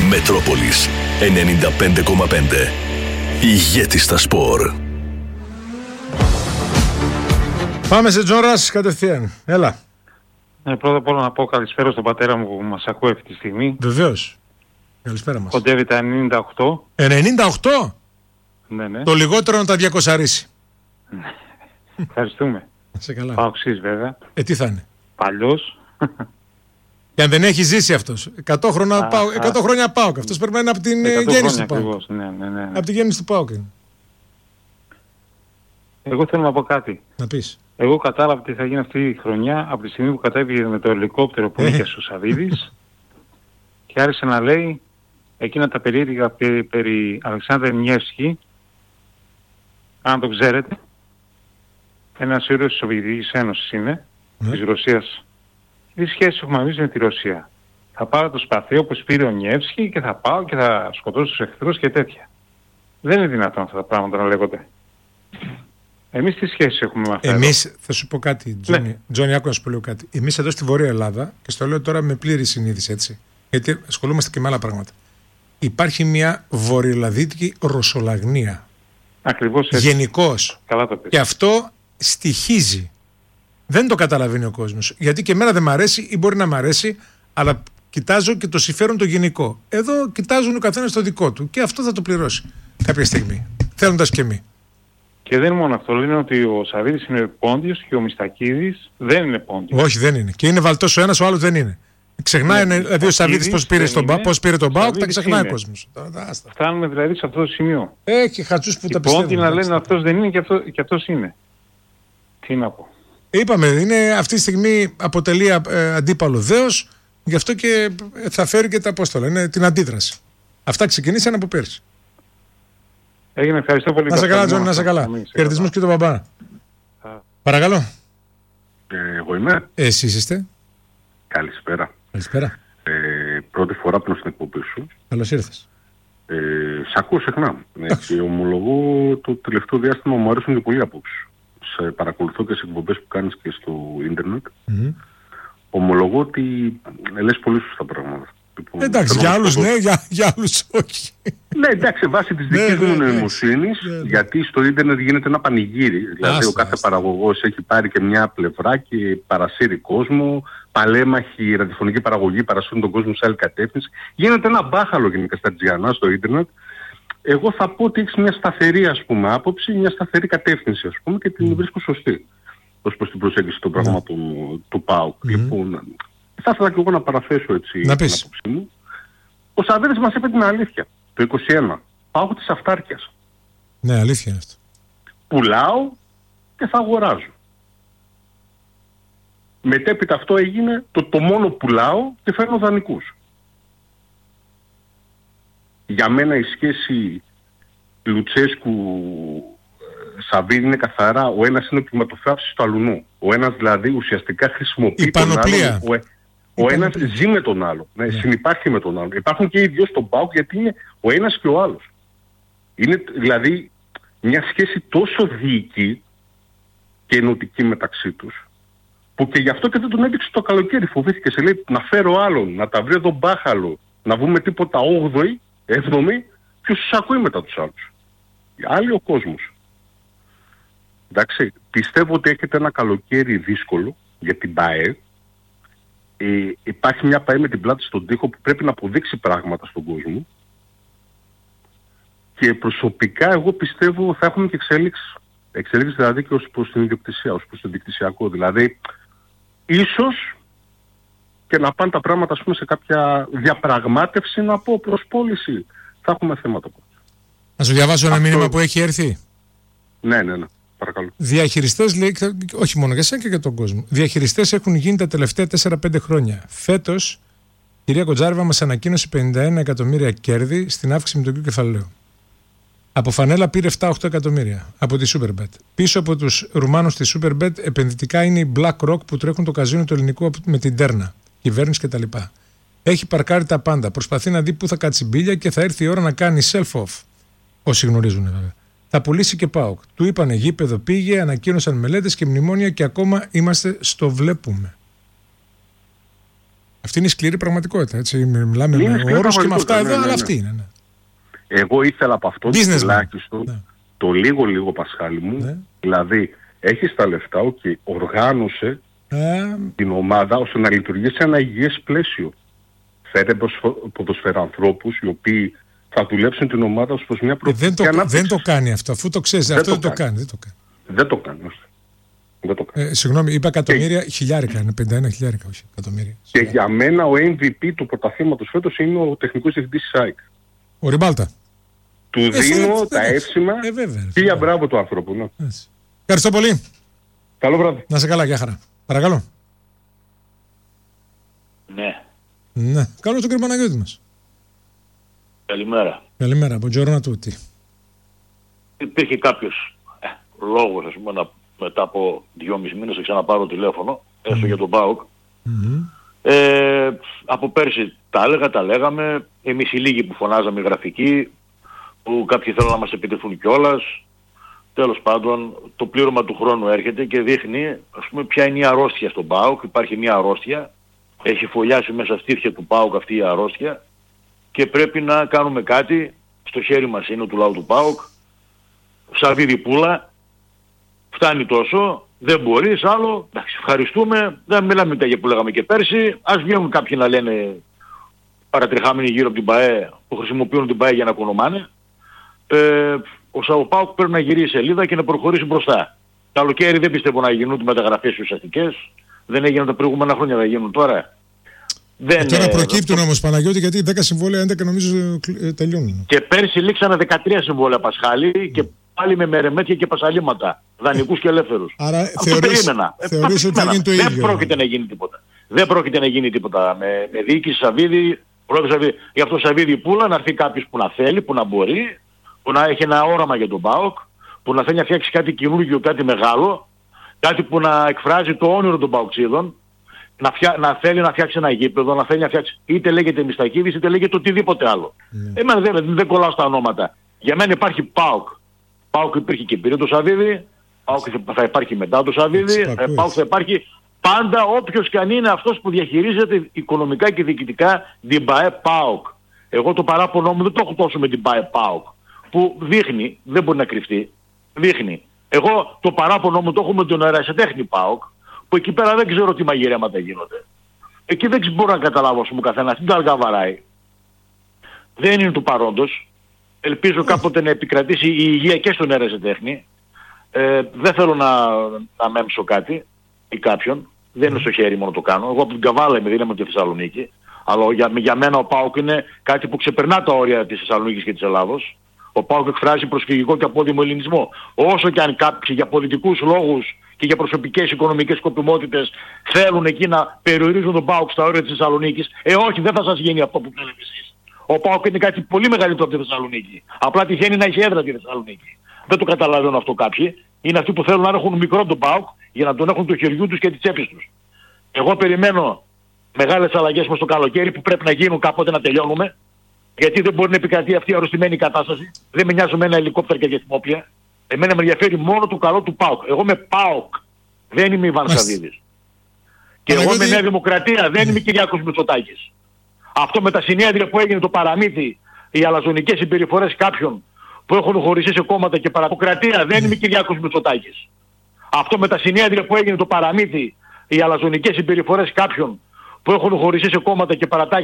Μετρόπολης 95,5. Ηγέτης στα σπορ. Πάμε σε Τζόρας κατευθείαν. Έλα. Πρώτα απ' όλα να πω καλησπέρα στον πατέρα μου που μας ακούει αυτή τη στιγμή. Βεβαίως. Καλησπέρα μας. Κοντεύει τα 98. 98? Ναι. Το λιγότερο να τα 200. Ευχαριστούμε. Σε καλά. Παοξής βέβαια. Τι θα είναι. Παλιός. Και αν δεν έχει ζήσει αυτός. 100 χρόνια ΠΑΟΚ. Αυτός πρέπει να είναι από την γέννηση του ΠΑΟΚ. Ναι. Από την γέννηση του ΠΑΟΚ. Εγώ θέλω να πω κάτι. Να πεις. Εγώ κατάλαβα τι θα γίνει αυτή η χρονιά από τη στιγμή που κατέβηκε με το ελικόπτερο που είχε ο Σαββίδης και άρχισε να λέει εκείνα τα περίεργα περί Αλεξάνδρου Νιεύσκη, αν το ξέρετε, ένας ήρωας της Σοβιετικής Ένωσης είναι, της Ρωσίας. Τι σχέση έχουμε εμείς με τη Ρωσία. Θα πάρω το σπαθί όπως πήρε ο Νιεύσκη και θα πάω και θα σκοτώσω τους εχθρούς και τέτοια. Δεν είναι δυνατόν αυτά τα πράγματα να λέγονται. Εμείς τι σχέση έχουμε με αυτά? Εμείς, θα σου πω κάτι, Τζόνι, άκου να σου πω λίγο κάτι. Εμείς εδώ στη Βόρεια Ελλάδα, και στο λέω τώρα με πλήρη συνείδηση έτσι, γιατί ασχολούμαστε και με άλλα πράγματα. Υπάρχει μια βορειοελλαδίτικη ρωσολαγνία. Ακριβώς έτσι. Γενικώς. Καλά το πεις. Και αυτό στοιχίζει. Δεν το καταλαβαίνει ο κόσμος. Γιατί και εμένα δεν μ' αρέσει ή μπορεί να μ' αρέσει, αλλά κοιτάζω και το συμφέρον το γενικό. Εδώ κοιτάζουν ο καθένας το δικό του και αυτό θα το πληρώσει κάποια στιγμή. Θέλοντας και εμείς. Και δεν είναι μόνο αυτό. Λένε ότι ο Σαββίδης είναι πόντιος και ο Μιστακίδης δεν είναι πόντιος. Όχι, δεν είναι. Και είναι βαλτός ο ένας, ο άλλος δεν είναι. Ξεχνάει δηλαδή ο Σαββίδης πώς πήρε τον ΠΑΟΚ, τα ξεχνάει ο κόσμος. Φτάνουμε δηλαδή σε αυτό το σημείο. Έχει χατσούς που τα πιστεύουν. Οι πόντιοι να λένε αυτός δεν είναι και αυτός είναι. Τι να πω. Είπαμε, είναι αυτή τη στιγμή αποτελεί αντίπαλο δέος, γι' αυτό και θα φέρει και τα απόστολα. Είναι την αντίδραση. Αυτά ξεκινήσαν από πέρσι. Έγινε, ευχαριστώ πολύ. Να σε καλά, Τζόνι, να σε καλά. Χαιρετισμούς και τον μπαμπά. Παρακαλώ. Εγώ είμαι. Εσείς είστε. Καλησπέρα. Καλησπέρα. Πρώτη φορά που είμαι στην εκπομπή σου. Καλώς ήρθες. Σ' ακούω συχνά. Και ομολογώ το τελευταίο διάστημα μου αρέσουν και πολύ απόψεις. Σε παρακολουθώ και σε εκπομπές που κάνεις και στο ίντερνετ. Ομολογώ ότι λες πολύ σωστά πράγματα. Εντάξει, για άλλους ναι, για άλλους όχι. Ναι, εντάξει, βάσει της δικής μου νοημοσύνης, γιατί στο ίντερνετ γίνεται ένα πανηγύρι. Δηλαδή ο κάθε παραγωγός έχει πάρει και μια πλευρά και παρασύρει κόσμο, παλέμαχοι ραδιοφωνική παραγωγή παρασύρουν τον κόσμο σε άλλη κατεύθυνση. Γίνεται ένα μπάχαλο γενικά στα Τζιανά στο ίντερνετ. Εγώ θα πω ότι έχεις μια σταθερή άποψη, μια σταθερή κατεύθυνση και την βρίσκω σωστή ως προς την προσέγγιση των πραγμάτων του ΠΑΟΚ. Λοιπόν, θα ήθελα και εγώ να παραθέσω έτσι την άποψή μου. Ο Σαββίδης μας είπε την αλήθεια. Το 21. Πάω της αυτάρκειας. Ναι, αλήθεια είναι αυτό. Πουλάω και θα αγοράζω. Μετέπειτα αυτό έγινε το μόνο πουλάω και φέρνω δανεικούς. Για μένα η σχέση Λουτσέσκου-Σαββίδη είναι καθαρά. Ο ένας είναι ο κυματοθράφησης του αλουνού. Ο ένας δηλαδή ουσιαστικά χρησιμοποιεί τον άλλο. Ο ένας ζει με τον άλλο. Ναι, συνυπάρχει με τον άλλο. Υπάρχουν και οι δυο στον ΠΑΟΚ γιατί είναι ο ένας και ο άλλος. Είναι δηλαδή μια σχέση τόσο διοική και ενωτική μεταξύ τους, που και γι' αυτό και δεν τον έδειξε το καλοκαίρι. Φοβήθηκε, σε λέει να φέρω άλλον, να τα βρει εδώ μπάχαλο, να βγούμε τίποτα 8η, 7η, ποιος τους ακούει μετά τους άλλους. Άλλοι ο κόσμος. Εντάξει, πιστεύω ότι έχετε ένα καλοκαίρι δύσκολο για την ΠΑΕ. Υπάρχει μια ΠΑΕ με την πλάτη στον τοίχο που πρέπει να αποδείξει πράγματα στον κόσμο. Και προσωπικά εγώ πιστεύω θα έχουμε και εξέλιξη. Εξέλιξη δηλαδή και ως προς την ιδιοκτησία, ως προς το δικτυσιακό. Δηλαδή, ίσως και να πάνε τα πράγματα ας πούμε σε κάποια διαπραγμάτευση, να πω προς πώληση. Θα έχουμε θέματα. Να σου διαβάσω ένα μήνυμα που έχει έρθει. Ναι. Παρακαλώ. Διαχειριστές, λέει, όχι μόνο για εσένα και για τον κόσμο. Διαχειριστές έχουν γίνει τα τελευταία 4-5 χρόνια. Φέτος, η κυρία Κοντζάρεβα μας ανακοίνωσε 51 εκατομμύρια κέρδη στην αύξηση μετοχικού κεφαλαίου. Από φανέλα πήρε 7-8 εκατομμύρια από τη Superbet. Πίσω από τους Ρουμάνους τη Superbet επενδυτικά είναι οι BlackRock που τρέχουν το καζίνο του ελληνικού με την Τέρνα, κυβέρνηση κτλ. Έχει παρκάρει τα πάντα. Προσπαθεί να δει πού θα κάτσει μπίλια και θα έρθει η ώρα να κάνει self-off. Όσοι γνωρίζουν βέβαια. Θα πουλήσει και ΠΑΟΚ. Του είπανε γήπεδο πήγε, ανακοίνωσαν μελέτες και μνημόνια και ακόμα είμαστε στο βλέπουμε. Αυτή είναι η σκληρή πραγματικότητα. Έτσι. Μιλάμε με όρους και με αυτά εδώ, αλλά αυτή είναι. Ναι. Εγώ ήθελα από αυτό τουλάχιστον το λίγο Πασχάλη μου, δηλαδή έχεις τα λεφτά, οργάνωσε την ομάδα ώστε να λειτουργήσει ένα υγιές πλαίσιο. Φέρε ποδοσφαιρανθρώπους οι οποίοι θα δουλέψουν την ομάδα ως προς μια προοπτική ανάπτυξη. Δεν το κάνει αυτό, αφού το ξέρεις. Αυτό δεν το κάνει. Δεν το κάνει. Συγγνώμη, είπα εκατομμύρια, χιλιάρικα είναι, 51 χιλιάρικα, όχι εκατομμύρια. Και για μένα ο MVP του πρωταθλήματος φέτος είναι ο τεχνικός διευθυντής της ΑΕΚ. Ο Ριμπάλτα. Του δίνω τα εύσημα. Χίλια μπράβο του άνθρωπου. Ναι. Ευχαριστώ πολύ. Καλό βράδυ. Να σε καλά, γεια χαρά. Παρακαλώ. Ναι. Καλώς τον κύριο Παναγιώτη μας. Καλημέρα. Καλημέρα, buongiorno a tutti. Υπήρχε κάποιος λόγος, ας πούμε, μετά από 2,5 μήνες να ξαναπάρω τηλέφωνο, έστω για τον ΠΑΟΚ. Από πέρσι τα λέγαμε, εμείς οι λίγοι που φωνάζαμε γραφικοί, που κάποιοι θέλουν να μας επιτεθούν κιόλας. Τέλος πάντων, το πλήρωμα του χρόνου έρχεται και δείχνει, ας πούμε, ποια είναι η αρρώστια στον ΠΑΟΚ. Υπάρχει μια αρρώστια, έχει φωλιάσει μέσα στα στήθια του ΠΑΟΚ αυτή η αρρώστια και πρέπει να κάνουμε κάτι. Στο χέρι μας είναι του λαού του ΠΑΟΚ. Σαβίδι πουλα, φτάνει τόσο, δεν μπορείς άλλο, εντάξει, ευχαριστούμε, δεν μιλάμε τα που λέγαμε και πέρσι, ας βγαίνουν κάποιοι να λένε παρατριχάμενοι γύρω από την ΠΑΕ, που χρησιμοποιούν την ΠΑΕ για να κονομάνε. Ο ΠΑΟΚ πρέπει να γυρίσει σελίδα και να προχωρήσει μπροστά. Καλοκαίρι δεν πιστεύω να γίνουν μεταγραφές ουσιαστικές, δεν έγιναν τα προηγούμενα χρόνια, θα γίνουν τώρα. Τώρα προκύπτουν όμως, Παναγιώτη, γιατί 10 συμβόλαια 11 νομίζω τελειώνουν. Και πέρσι λήξανε 13 συμβόλαια, Πασχάλη, και πάλι με μερεμέτια και πασαλήματα, δανεικούς και ελεύθερους. Άρα θεωρείς ότι θα γίνει το ίδιο. Δεν πρόκειται να γίνει τίποτα. Δεν πρόκειται να γίνει τίποτα. Με διοίκηση Σαβίδη, γι' αυτό Σαβίδη πουλα, να έρθει κάποιος που να θέλει, που να μπορεί, που να έχει ένα όραμα για τον ΠΑΟΚ, που να θέλει να φτιάξει κάτι καινούργιο, κάτι μεγάλο, κάτι που να εκφράζει το όνειρο των ΠΑΟΚτσίδων, να θέλει να φτιάξει ένα γήπεδο, να θέλει να φτιάξει, είτε λέγεται Μιστακίδης, είτε λέγεται οτιδήποτε άλλο. Εμένα δεν κολλάω στα ονόματα. Για μένα υπάρχει ΠΑΟΚ. ΠΑΟΚ υπήρχε και πριν το Σαβίδη, ΠΑΟΚ θα υπάρχει μετά το Σαβίδη, ΠΑΟΚ θα υπάρχει πάντα όποιος και αν είναι αυτός που διαχειρίζεται οικονομικά και διοικητικά την ΠΑΕ ΠΑΟΚ. Εγώ το παράπονο μου δεν το έχω τόσο με την ΠΑΕ ΠΑΟΚ, που δείχνει, δεν μπορεί να κρυφτεί, δείχνει. Εγώ το παράπονο μου το έχω με τον αερασιτέχνη ΠΑΟΚ, που εκεί πέρα δεν ξέρω τι μαγειρέματα γίνονται. Εκεί δεν μπορώ να καταλάβω, ας πούμε, καθένα τι τα βαράει. Δεν είναι του παρόντος. Ελπίζω κάποτε να επικρατήσει η υγεία και στον αερασιτέχνη. Δεν θέλω να μέμψω κάτι ή κάποιον. Δεν είναι στο χέρι μόνο το κάνω. Εγώ από την Καβάλα είμαι, δεν είμαι από τη Θεσσαλονίκη. Αλλά για μένα ο ΠΑΟΚ είναι κάτι που ξεπερνά τα όρια της Θεσσαλονίκης και της Ελλάδος. Ο ΠΑΟΚ εκφράζει προσφυγικό και απόδημο ελληνισμό. Όσο και αν κάποιοι για πολιτικούς λόγους και για προσωπικές οικονομικές σκοπιμότητες θέλουν εκεί να περιορίζουν τον ΠΑΟΚ στα όρια της Θεσσαλονίκης, όχι, δεν θα σας γίνει αυτό που θέλετε εσείς. Ο ΠΑΟΚ είναι κάτι πολύ μεγαλύτερο από τη Θεσσαλονίκη. Απλά τυχαίνει να έχει έδρα τη Θεσσαλονίκη. Δεν το καταλαβαίνουν αυτό κάποιοι. Είναι αυτοί που θέλουν να έχουν μικρό τον ΠΑΟΚ για να τον έχουν το χεριού τους και τις τσέπες τους. Εγώ περιμένω μεγάλες αλλαγές μες στο καλοκαίρι που πρέπει να γίνουν κάποτε να τελειώνουμε. Γιατί δεν μπορεί να επικρατεί αυτή η αρρωστημένη κατάσταση. Δεν με νοιάζω με ένα ελικόπτερο και διαστημόπλια. Εμένα με ενδιαφέρει μόνο το καλό του ΠΑΟΚ. Εγώ είμαι ΠΑΟΚ. Δεν είμαι Ιβάν Σαβίδης. Και εγώ είμαι Νέα Δημοκρατία. Δεν είμαι Κυριάκος Μητσοτάκης. Αυτό με τα συνέδρια που έγινε το παραμύθι, οι αλαζονικές συμπεριφορές κάποιων που έχουν χωριστεί σε κόμματα και παραποκρατία, δεν είμαι Κυριάκος Μητσοτάκης. Αυτό με τα συνέδρια που έγινε το παραμύθι, οι αλαζονικές συμπεριφορές κάποιων που έχουν χωριστεί σε κόμματα και